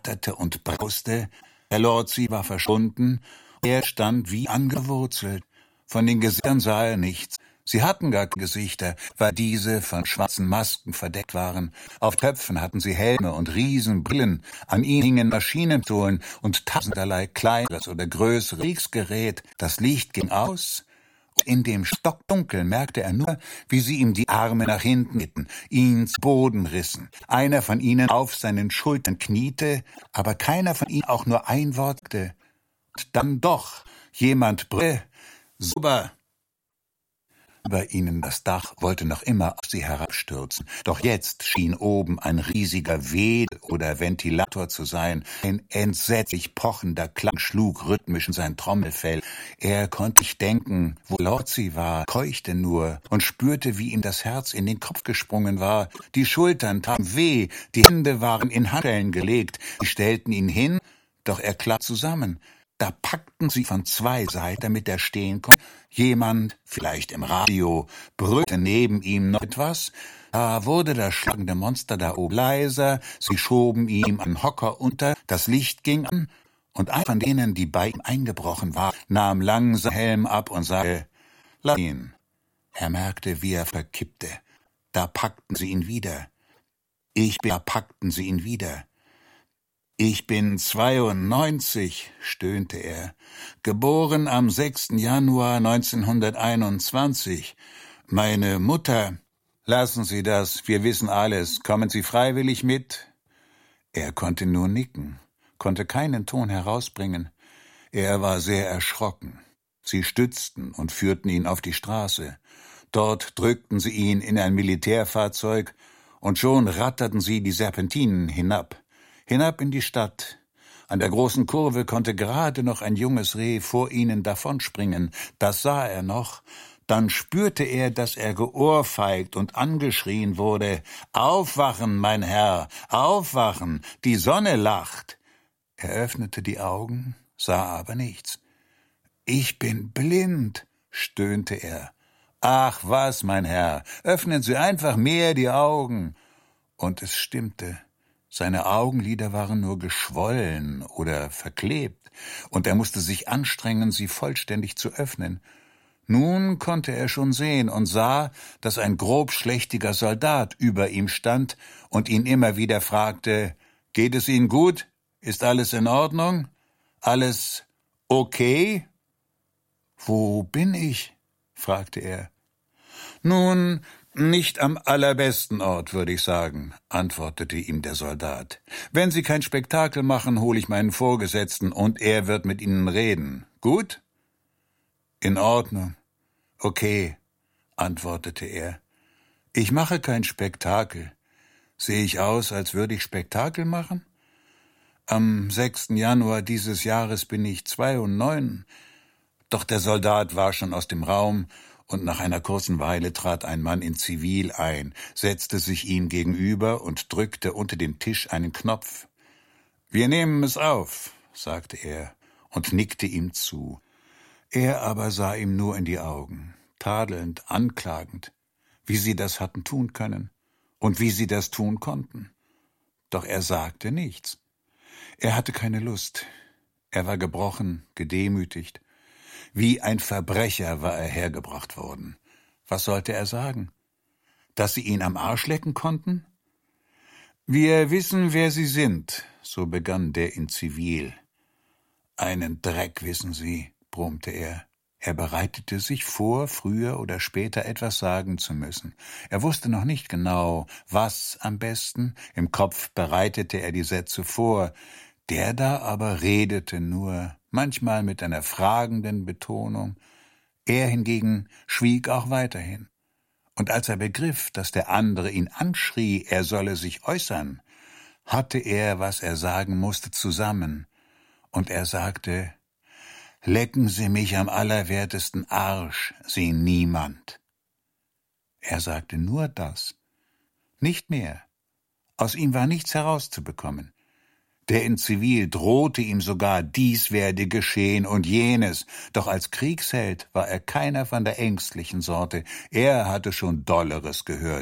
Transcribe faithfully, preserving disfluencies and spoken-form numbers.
ratterte und brauste. Herr Lorzi war verschwunden. Er stand wie angewurzelt. Von den Gesichtern sah er nichts. Sie hatten gar keine Gesichter, weil diese von schwarzen Masken verdeckt waren. Auf Köpfen hatten sie Helme und Riesenbrillen. An ihnen hingen Maschinenpistolen und tausenderlei kleineres oder größeres Kriegsgerät. Das Licht ging aus. In dem Stockdunkel merkte er nur, wie sie ihm die Arme nach hinten hitten, ihn zu Boden rissen. Einer von ihnen auf seinen Schultern kniete, aber keiner von ihnen auch nur ein Wort sagte. Und dann doch jemand brüllte: »Super!« Über ihnen das Dach wollte noch immer auf sie herabstürzen. Doch jetzt schien oben ein riesiger Wedel- oder Ventilator zu sein. Ein entsetzlich pochender Klang schlug rhythmisch in sein Trommelfell. Er konnte nicht denken, wo Lorzi war, keuchte nur und spürte, wie ihm das Herz in den Kopf gesprungen war. Die Schultern taten weh, die Hände waren in Handschellen gelegt. Sie stellten ihn hin, doch er klappte zusammen. Da packten sie von zwei Seiten, damit er stehen konnte. Jemand, vielleicht im Radio, brüllte neben ihm noch etwas. Da wurde das schlagende Monster da oben leiser. Sie schoben ihm einen Hocker unter, das Licht ging an, und einer von denen, die bei ihm eingebrochen war, nahm langsam den Helm ab und sagte: »Lass ihn.« Er merkte, wie er verkippte. Da packten sie ihn wieder. Ich bin, da packten sie ihn wieder. »Ich bin zweiundneunzig«, stöhnte er, »geboren am sechsten Januar neunzehnhunderteinundzwanzig. Meine Mutter...« »Lassen Sie das, wir wissen alles. Kommen Sie freiwillig mit?« Er konnte nur nicken, konnte keinen Ton herausbringen. Er war sehr erschrocken. Sie stützten und führten ihn auf die Straße. Dort drückten sie ihn in ein Militärfahrzeug, und schon ratterten sie die Serpentinen hinab. Hinab in die Stadt. An der großen Kurve konnte gerade noch ein junges Reh vor ihnen davonspringen. Das sah er noch. Dann spürte er, dass er geohrfeigt und angeschrien wurde. »Aufwachen, mein Herr, aufwachen! Die Sonne lacht!« Er öffnete die Augen, sah aber nichts. »Ich bin blind«, stöhnte er. »Ach was, mein Herr, öffnen Sie einfach mehr die Augen!« Und es stimmte. Seine Augenlider waren nur geschwollen oder verklebt, und er musste sich anstrengen, sie vollständig zu öffnen. Nun konnte er schon sehen und sah, dass ein grobschlächtiger Soldat über ihm stand und ihn immer wieder fragte: »Geht es Ihnen gut? Ist alles in Ordnung? Alles okay?« »Wo bin ich?« fragte er. »Nun, nicht am allerbesten Ort, würde ich sagen«, antwortete ihm der Soldat. »Wenn Sie kein Spektakel machen, hole ich meinen Vorgesetzten, und er wird mit Ihnen reden. Gut?« »In Ordnung. Okay«, antwortete er. »Ich mache kein Spektakel. Sehe ich aus, als würde ich Spektakel machen? Am sechsten Januar dieses Jahres bin ich zweiundneunzig.« Doch der Soldat war schon aus dem Raum, und nach einer kurzen Weile trat ein Mann in Zivil ein, setzte sich ihm gegenüber und drückte unter dem Tisch einen Knopf. »Wir nehmen es auf«, sagte er und nickte ihm zu. Er aber sah ihm nur in die Augen, tadelnd, anklagend, wie sie das hatten tun können und wie sie das tun konnten. Doch er sagte nichts. Er hatte keine Lust. Er war gebrochen, gedemütigt. Wie ein Verbrecher war er hergebracht worden. Was sollte er sagen? Dass sie ihn am Arsch lecken konnten? »Wir wissen, wer Sie sind«, so begann der in Zivil. »Einen Dreck wissen Sie«, brummte er. Er bereitete sich vor, früher oder später etwas sagen zu müssen. Er wusste noch nicht genau, was am besten. Im Kopf bereitete er die Sätze vor. Der da aber redete nur, manchmal mit einer fragenden Betonung. Er hingegen schwieg auch weiterhin. Und als er begriff, dass der andere ihn anschrie, er solle sich äußern, hatte er, was er sagen musste, zusammen. Und er sagte: »Lecken Sie mich am allerwertesten Arsch, Sie Niemand.« Er sagte nur das, nicht mehr. Aus ihm war nichts herauszubekommen. Der in Zivil drohte ihm sogar, dies werde geschehen und jenes, doch als Kriegsheld war er keiner von der ängstlichen Sorte. Er hatte schon Dolleres gehört.